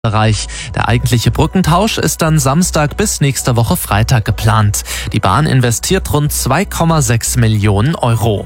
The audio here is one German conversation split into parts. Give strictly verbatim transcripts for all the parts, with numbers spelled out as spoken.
Bereich. Der eigentliche Brückentausch ist dann Samstag bis nächste Woche Freitag geplant. Die Bahn investiert rund zwei Komma sechs Millionen Euro.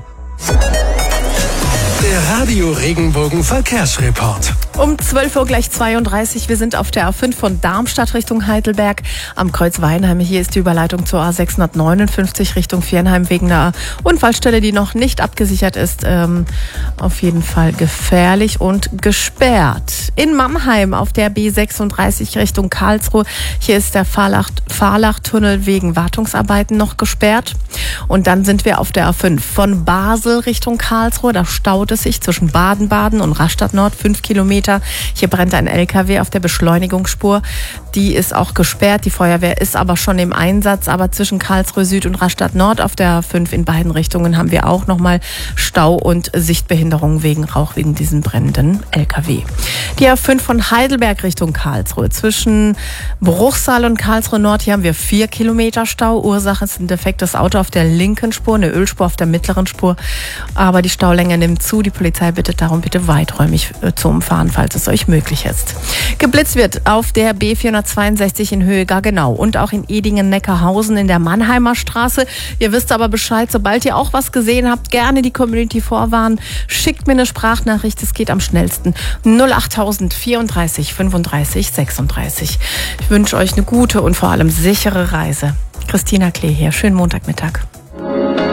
Der Radio Regenbogen Verkehrsreport. Um zwölf Uhr gleich zweiunddreißig. Wir sind auf der A fünf von Darmstadt Richtung Heidelberg am Kreuz Weinheim. Hier ist die Überleitung zur A sechshundertneunundfünfzig Richtung Viernheim wegen einer Unfallstelle, die noch nicht abgesichert ist. Ähm, auf jeden Fall gefährlich und gesperrt. In Mannheim auf der B sechsunddreißig Richtung Karlsruhe. Hier ist der Fahrlach, Fahrlachtunnel wegen Wartungsarbeiten noch gesperrt. Und dann sind wir auf der A fünf von Basel Richtung Karlsruhe. Da staut es sich zwischen Baden-Baden und Rastatt Nord fünf Kilometer. Hier brennt ein L K W auf der Beschleunigungsspur. Die ist auch gesperrt. Die Feuerwehr ist aber schon im Einsatz. Aber zwischen Karlsruhe Süd und Rastatt Nord auf der A fünf in beiden Richtungen haben wir auch nochmal Stau und Sichtbehinderung wegen Rauch, wegen diesem brennenden L K W. Die A fünf von Heidelberg Richtung Karlsruhe. Zwischen Bruchsal und Karlsruhe Nord, hier haben wir vier Kilometer Stau. Ursache ist ein defektes Auto auf der linken Spur, eine Ölspur auf der mittleren Spur. Aber die Staulänge nimmt zu. Die Polizei bittet darum, bitte weiträumig zu umfahren, falls es euch möglich ist. Geblitzt wird auf der B vierhundertzweiundsechzig in Höhe Gaggenau und auch in Edingen-Neckarhausen in der Mannheimer Straße. Ihr wisst aber Bescheid, sobald ihr auch was gesehen habt, gerne die Community vorwarnen. Schickt mir eine Sprachnachricht, es geht am schnellsten. null achttausend vierunddreißig fünfunddreißig sechsunddreißig. Ich wünsche euch eine gute und vor allem sichere Reise. Christina Klee hier. Schönen Montagmittag.